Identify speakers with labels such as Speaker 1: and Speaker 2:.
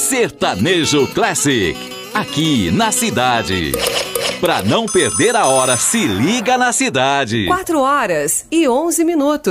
Speaker 1: Sertanejo Classic, aqui na cidade. Pra não perder a hora, se liga na cidade.
Speaker 2: 4h11.